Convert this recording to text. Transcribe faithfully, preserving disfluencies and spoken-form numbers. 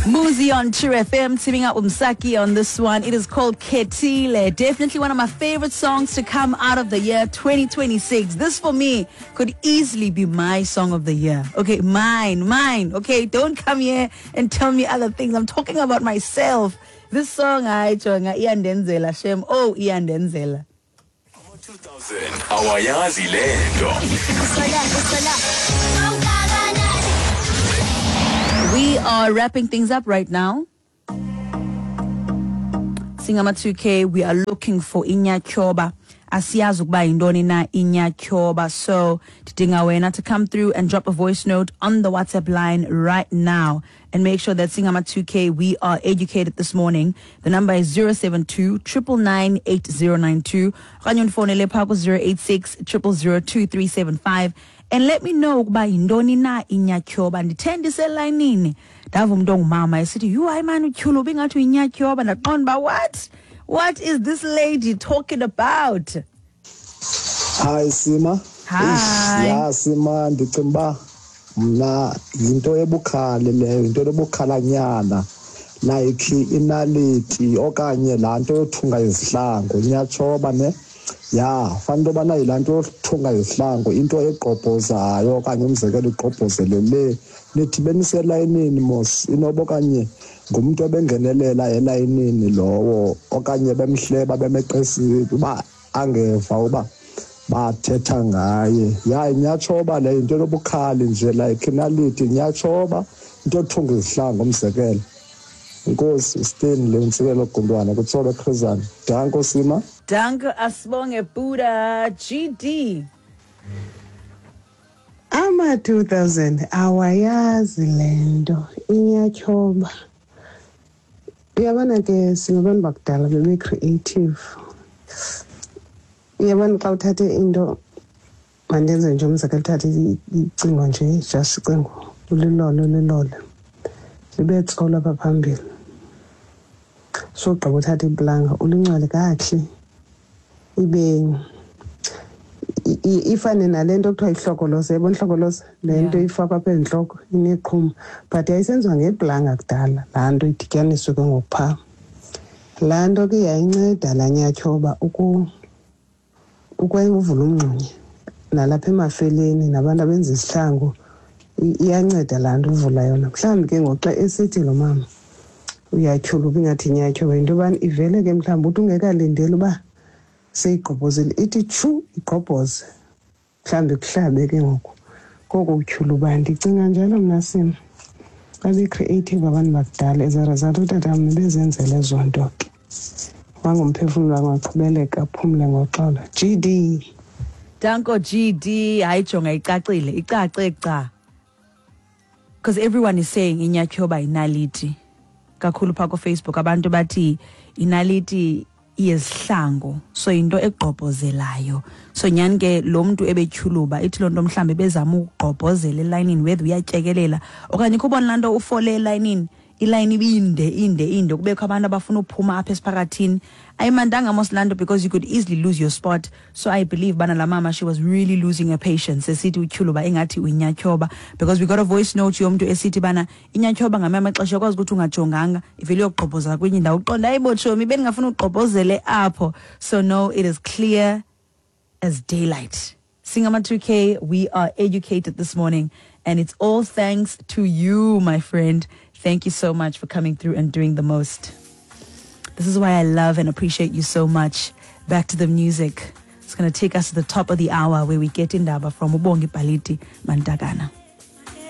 Muzi on True F M, teaming up with Msaki on this one. It is called Ketile. Definitely one of my favorite songs to come out of the year twenty twenty-six. This for me could easily be my song of the year. Okay, mine, mine. Okay, don't come here and tell me other things. I'm talking about myself. This song, I chonga Ian Denzela, Shem. Oh, Ian Denzela. two thousand, awayazi lento. We are wrapping things up right now. Singama two K, we are looking for Inya Choba. Asiyazi ukuba yintoni na Inya Choba. So, tidinga wena to come through and drop a voice note on the WhatsApp line right now. And make sure that Singama two K, we are educated this morning. The number is zero seven two, nine nine nine, eight zero nine two. Kanyon phone lephako zero eight six, zero zero zero, two three seven five. And let me know ukuba yintoni na Inya Choba. Ndithende selayinini. Ndava umuntu ongumama esithi, "You hayi man utyhula ubingathi uyinya Choba." Ndaqonda ba what? What is this lady talking about? Hi Sima. Hi. Ya Sima, ndicinga uba mna yinto ebukhali leyo, yinto ebukhalanyana. Like inaliti okanye laa nto yothunga izihlangu. Inya Choba ne? Ya, fanele ubana yilaa nto yothunga izihlangu, into egqobhozayo okanye umzekelo igqobhozele le. Nithi beniselayinini mos, inoba okanye ngumntu ebengenelela elayinini lowo okanye bemhleba bemeqesile uba angeva uba bathetha ngaye. Ya, Inya Choba le into enobukhali nje like inaliti Inya Choba, into yothunga izihlangu umzekelo. Inkosi Stain le nsikelo Gundwana kutsolo eKhrizana. Danko Sima. Danko asibonge Buddha G D. Ama two thousand awayazi lento Inya Choba. Uyabona ke singabantu bakudala bebe creative. Uyabona xa uthathe into mandenze nje umzekelo uthathe icingo nje just icingo ulilolo ulilolo libe tsola apha phambili. So gqiba uthatha iplanga ulincwale kahle ibe ifane nalento okuthiwa ihlokoloza. Yabona ihlokoloza lento ifakwa apha enhloko ineqhuma but yayisenziwa ngeplanga kudala. Laa nto idityaniswe ke ngokupha. Laa nto ke yayinceda laa Inya Choba uku ukwevula umngxunye nalapha emafeleni nabantu abenza isihlangu. Iyanceda laa nto uvula yona. Mhlawumbi ke ngoxa esithi lo mama uyatyhula ubingathi Inya Choba into yobana ivele ke mhlawumbi uthi ungekalindeli uba seyigqobhozile ithi tshu igqobhoze mhlawumbi kuhlabe ke ngoku koko utyhula uba. Ndicinga njalo mna Sima babe creative abantu bakudala as a result utata mna bezenzele ezo nto ke wangumphefumlo angaqhubeleka aphumle ngoxolo. G D Danko G D, hayi jonga icacile, icace ca. Because everyone is saying Inya Choba inaliti. Kakhulu pha ku Facebook abantu bathi inaliti iyesihlangu, so into egqobhozelayo. So nyani ke lo muntu ebetyhuluba ithi lonto mhlambe bezama ukugqobhozela elayinini whether uyatyekelela okanye kubona lanto ufole elayinini iline ibinde inde inde kubekho abantu abafuna uphuma apha esiphakathini. Ayimandanga moslando because you could easily lose your spot. So I believe bana la mama, she was really losing her patience esithi utyhuluba engathi uyinya Choba, because we got a voice note yomuntu esithi bana Inya Choba ngamanye amaxesha kwazi ukuthi ungajonganga ivele yogqobhoza kwenye indawo uqonda ayibotshomi beningafuna ugqobhozele apho. So no, it is clear as daylight. Singama two K, we are educated this morning and it's all thanks to you, my friend. Thank you so much for coming through and doing the most. This is why I love and appreciate you so much. Back to the music. It's going to take us to the top of the hour where we get indaba from Ubongi Paliti Mantakana.